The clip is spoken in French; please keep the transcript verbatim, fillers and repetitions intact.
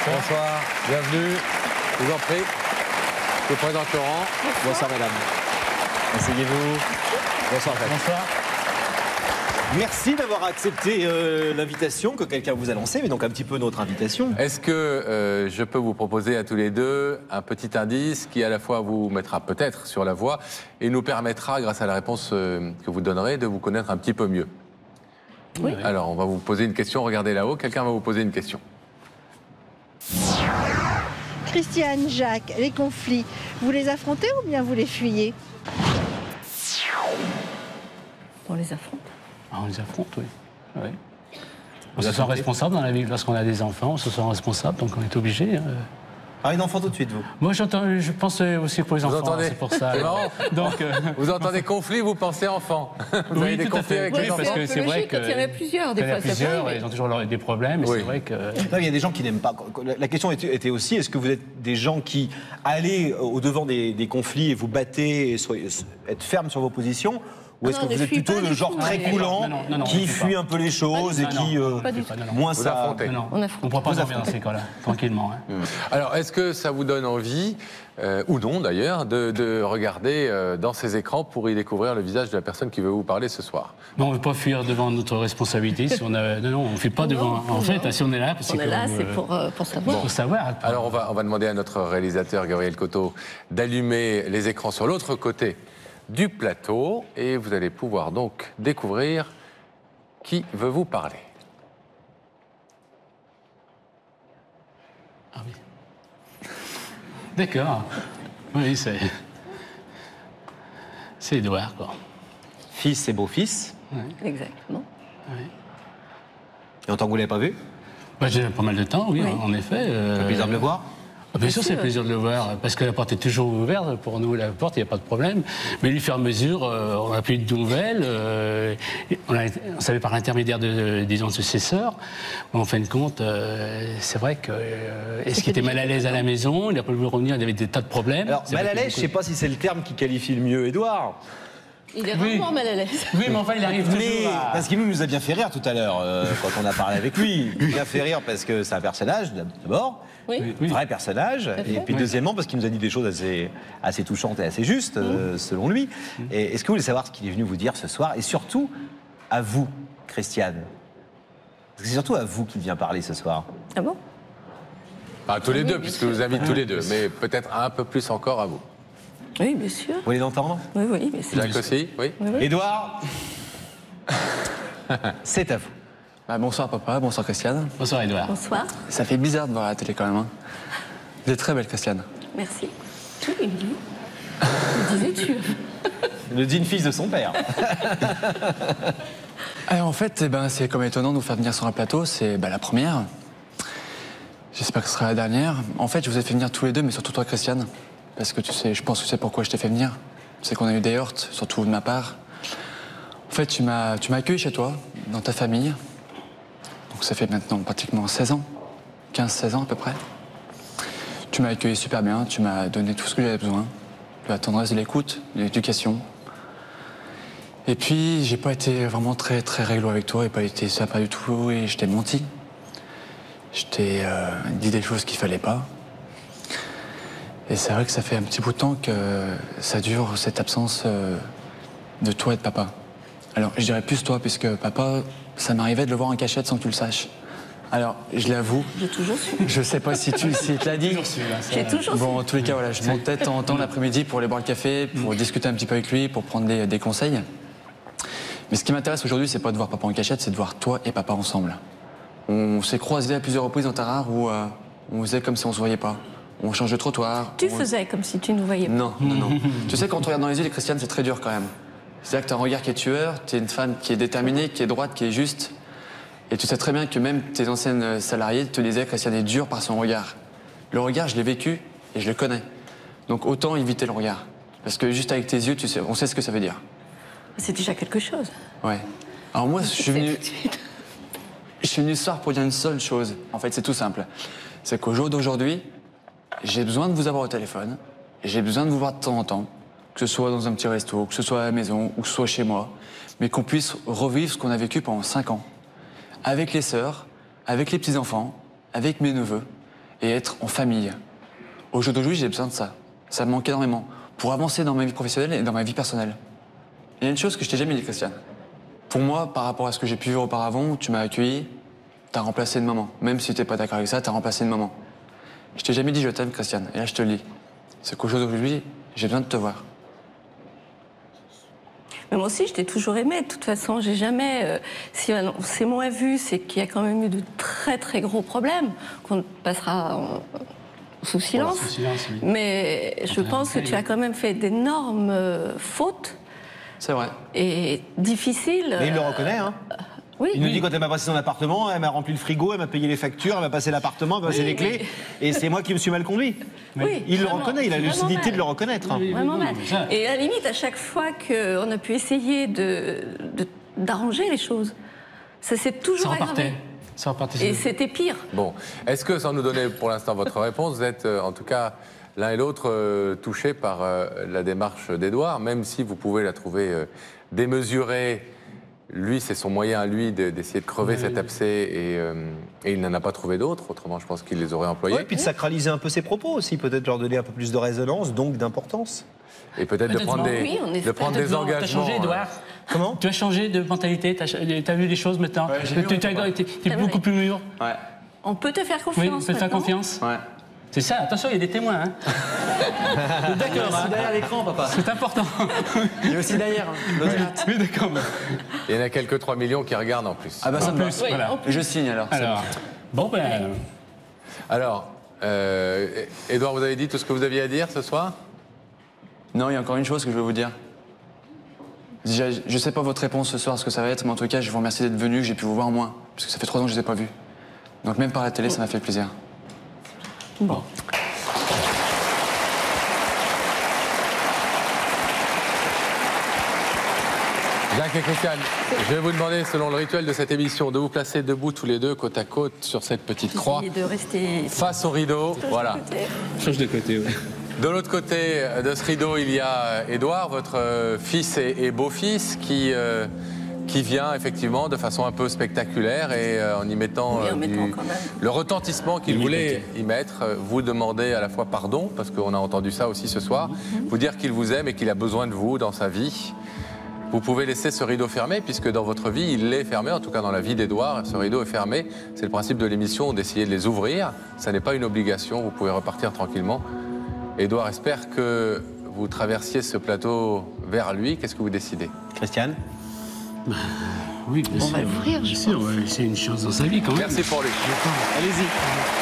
Bonsoir. Bonsoir, bienvenue. Je vous en prie. Je vous présente Laurent. Bonsoir, Bonsoir madame. Asseyez-vous. Bonsoir. Bonsoir. Merci d'avoir accepté euh, l'invitation que quelqu'un vous a lancée, mais donc un petit peu notre invitation. Est-ce que euh, je peux vous proposer à tous les deux un petit indice qui à la fois vous mettra peut-être sur la voie et nous permettra, grâce à la réponse euh, que vous donnerez, de vous connaître un petit peu mieux? Oui. Alors, on va vous poser une question. Regardez là-haut. Quelqu'un va vous poser une question. Christiane, Jacques, les conflits, vous les affrontez ou bien vous les fuyez? On les affronte. Ah, on les affronte, oui. oui. On se sent responsable dans la vie. Lorsqu'on a des enfants, on se sent responsable, donc on est obligé. Euh... Ah, une enfant tout de suite, vous? Moi, j'entends, je pense aussi pour les Vous enfants, entendez? c'est pour ça. C'est marrant. Donc, euh... Vous entendez conflit, vous pensez enfant. Vous oui, avez des tout à conflits fait. avec Oui, les parce enfants. que c'est vrai que quand il y en a plusieurs, des quand il y en fois, a ça plusieurs, peut, ils ont toujours leur- des problèmes. Et Oui. c'est vrai que Non, il y a des gens qui n'aiment pas. La question était, était aussi, est-ce que vous êtes des gens qui allez au-devant des, des conflits et vous battez et soyez, être ferme sur vos positions? Ou est-ce non, que ne vous êtes fuis plutôt pas le du genre tout, très non, coulant, non, non, non, non, qui on fuit fuit pas. un peu les choses et Non, qui non, euh, pas du tout. non, non. moins Vous ça... affrontez. non, non, On affronte. on ne pourra pas Vous dormir dans affrontez. ces cas-là, tranquillement. Hein. Alors, est-ce que ça vous donne envie, euh, ou non d'ailleurs, de, de regarder euh, dans ces écrans pour y découvrir le visage de la personne qui veut vous parler ce soir? Non, on ne veut pas fuir devant notre responsabilité. Si on a... Non, non, on ne fuit pas devant. En fait, si on est là, On est là, c'est pour, euh, pour savoir. Pour savoir. Alors, on va, on va demander à notre réalisateur, Gabriel Coteau, d'allumer les écrans sur l'autre côté du plateau. Et vous allez pouvoir donc découvrir qui veut vous parler. Ah oui. D'accord. Oui, c'est. C'est Édouard, quoi. Fils et beau-fils. Exactement. Et en tant que vous ne l'avez pas vu, Bah, j'ai pas mal de temps, oui, Oui. en effet. euh, ça fait plaisir de le voir. Ah, bien sûr, c'est plaisir de le voir, parce que la porte est toujours ouverte. Pour nous, la porte, il n'y a pas de problème. Mais lui, faire mesure, euh, on n'a plus de nouvelles. euh, on, a, on savait par l'intermédiaire de, disons, de ses sœurs. Mais en fin de compte, euh, c'est vrai que. Euh, est-ce qu'il était mal à l'aise à la maison? Il n'a pas voulu revenir, il avait des tas de problèmes. Alors, C'est mal vrai à que l'aise, je ne sais beaucoup- pas si c'est le terme qui qualifie le mieux Édouard. Il est Oui. vraiment mal à l'aise. Oui, mais enfin, il arrive toujours Mais, à... parce qu'il nous a bien fait rire tout à l'heure euh, quand on a parlé avec lui. Il nous a bien fait rire parce que c'est un personnage, d'abord. Oui. Oui. Vrai personnage. fait. Et puis Oui. deuxièmement, parce qu'il nous a dit des choses assez, assez touchantes et assez justes, euh, selon lui. Et est-ce que vous voulez savoir ce qu'il est venu vous dire ce soir? Et surtout, à vous, Christiane. Parce que c'est surtout à vous qu'il vient parler ce soir. Ah bon? Enfin, tous les Oui, deux, bien puisque sûr. vous invite tous les deux, mais peut-être un peu plus encore à vous. Oui, bien sûr. Vous voulez l'entendre? Oui, oui, mais c'est... Jacques aussi, oui. Oui, oui. Édouard, c'est à vous. Bah, bonsoir papa, bonsoir Christiane. Bonsoir, Édouard. Bonsoir. Ça fait bizarre de voir à la télé quand même. Hein. Vous êtes très belle Christiane. Merci. Oui, il me dit. Il me disait-tu. Le digne fils de son père. Alors, en fait, eh ben, c'est comme étonnant de nous faire venir sur un plateau, c'est bah, la première. J'espère que ce sera la dernière. En fait, je vous ai fait venir tous les deux, mais surtout toi Christiane. Parce que tu sais, je pense que tu sais pourquoi je t'ai fait venir. C'est qu'on a eu des heurts, surtout de ma part. En fait, tu m'as tu m'as accueilli chez toi, dans ta famille. Donc ça fait maintenant pratiquement seize ans. quinze seize ans à peu près. Tu m'as accueilli super bien, tu m'as donné tout ce que j'avais besoin. De la tendresse, de l'écoute, de l'éducation. Et puis, j'ai pas été vraiment très, très réglo avec toi, et pas été sympa du tout, et je t'ai menti. Je t'ai euh, dit des choses qu'il fallait pas. Et c'est vrai que ça fait un petit bout de temps que ça dure, cette absence euh, de toi et de papa. Alors, je dirais plus toi, puisque papa, ça m'arrivait de le voir en cachette sans que tu le saches. Alors, je l'avoue, J'ai toujours su. je sais pas si tu si il te l'a dit. J'ai toujours su. Bon, en tous les cas, voilà, je montais de temps en temps l'après-midi pour aller boire le café, pour discuter un petit peu avec lui, pour prendre des, des conseils. Mais ce qui m'intéresse aujourd'hui, c'est pas de voir papa en cachette, c'est de voir toi et papa ensemble. On s'est croisés à plusieurs reprises dans ta rare où euh, on faisait comme si on se voyait pas. On change de trottoir. Tu on- faisais comme si tu nous voyais pas. Non, non, non. Tu sais, quand on te regarde dans les yeux, les Christiane, c'est très dur quand même. C'est-à-dire que tu as un regard qui est tueur, tu es une femme qui est déterminée, qui est droite, qui est juste. Et tu sais très bien que même tes anciennes salariées te disaient que Christiane est dure par son regard. Le regard, je l'ai vécu et je le connais. Donc autant éviter le regard. Parce que juste avec tes yeux, tu sais, on sait ce que ça veut dire. C'est déjà quelque chose. Ouais. Alors moi, je suis venu, Tout de suite. je suis venu ce soir pour dire une seule chose. En fait, c'est tout simple. C'est qu'au jour d'aujourd'hui, j'ai besoin de vous avoir au téléphone. Et j'ai besoin de vous voir de temps en temps. Que ce soit dans un petit resto, que ce soit à la maison, ou que ce soit chez moi. Mais qu'on puisse revivre ce qu'on a vécu pendant cinq ans. Avec les sœurs, avec les petits-enfants, avec mes neveux. et être en famille. Au jour d'aujourd'hui, j'ai besoin de ça. Ça me manque énormément pour avancer dans ma vie professionnelle et dans ma vie personnelle. Il y a une chose que je t'ai jamais dit, Christiane. Pour moi, par rapport à ce que j'ai pu vivre auparavant, tu m'as accueilli, t'as remplacé une maman. Même si tu n'es pas d'accord avec ça, t'as remplacé une maman. Je t'ai jamais dit je t'aime, Christiane. Et là, je te le dis. C'est qu'au jour d'aujourd'hui, j'ai besoin de te voir. Mais moi aussi, je t'ai toujours aimé. De toute façon, j'ai jamais. Euh, si on s'est moins vu, c'est qu'il y a quand même eu de très très gros problèmes qu'on passera en- sous silence. Sous silence, oui. Mais je Enfin, pense que oui. tu as quand même fait d'énormes euh, fautes C'est vrai. et difficiles. Mais il le reconnaît, hein. Oui. Il nous dit quand elle m'a passé son appartement, elle m'a rempli le frigo, elle m'a payé les factures, elle m'a passé l'appartement, elle m'a passé Oui, les clés, et c'est moi qui me suis mal conduit. Oui, Il le vraiment, reconnaît, il a la vraiment lucidité mal. de le reconnaître. hein. Oui, oui, Vraiment oui, mal. oui, ça. Et à la limite, à chaque fois qu'on a pu essayer de, de- d'arranger les choses, ça s'est Ça toujours repartait. aggravé. Ça repartait. Et c'était pire. Bon, est-ce que, sans nous donner pour l'instant votre réponse, vous êtes euh, en tout cas l'un et l'autre euh, touchés par euh, la démarche d'Édouard, même si vous pouvez la trouver euh, démesurée. Lui, c'est son moyen à lui de- d'essayer de crever Oui. cet abcès et, euh, et il n'en a pas trouvé d'autres. Autrement, je pense qu'il les aurait employés. Ouais, puis de sacraliser un peu ses propos aussi, peut-être leur donner un peu plus de résonance, donc d'importance. Et peut-être de Peut-être prendre non. des, Oui, on de espère. prendre des Peut-être non, engagements. T'as changé, euh, Edouard. Comment Tu as changé de mentalité, t'as as vu les choses maintenant. Ouais, j'ai vu, Tu on t'es peut t'es- C'est t'es vrai. beaucoup plus mûr. Ouais. On peut te faire Oui, confiance. tu peux te faire maintenant. confiance. Ouais. C'est ça, attention, il y a des témoins. Hein. D'accord, hein. derrière l'écran, papa. C'est important. Il est aussi derrière. Oui, d'accord. Il y en a quelques trois millions qui regardent en plus. Ah bah ça En me plus, va. Oui, voilà. en plus. Je signe alors. c'est Alors, bon ben, Alors, euh, Édouard, vous avez dit tout ce que vous aviez à dire ce soir? bon. Non, il y a encore une chose que je veux vous dire. Déjà, je sais pas votre réponse ce soir, ce que ça va être, mais en tout cas, je vous remercie d'être venu, j'ai pu vous voir au moins, parce que ça fait trois ans que je ne les ai pas vus. Donc même par la télé, ça m'a fait plaisir. bon. Jacques et Christiane, je vais vous demander, selon le rituel de cette émission, de vous placer debout tous les deux, côte à côte, sur cette petite croix, Essayez de rester. face au rideau. Voilà. Change de côté, oui. De l'autre côté de ce rideau, il y a Édouard, votre euh, fils et, et beau-fils, qui, euh, qui vient effectivement de façon un peu spectaculaire et euh, en y mettant, Oui, en euh, mettant du- quand même. le retentissement qu'il Oui, voulait y mettre. euh, Vous demandez à la fois pardon, parce qu'on a entendu ça aussi ce soir, vous dire qu'il vous aime et qu'il a besoin de vous dans sa vie. Vous pouvez laisser ce rideau fermé, puisque dans votre vie, il est fermé, en tout cas dans la vie d'Édouard, ce rideau est fermé. C'est le principe de l'émission, d'essayer de les ouvrir. Ça n'est pas une obligation, vous pouvez repartir tranquillement. Édouard espère que vous traversiez ce plateau vers lui. Qu'est-ce que vous décidez? Christiane? Oui, bien On sûr. va l'ouvrir, je Bien sûr, ouais, c'est une chance dans sa vie quand même. Merci pour lui. Allez-y.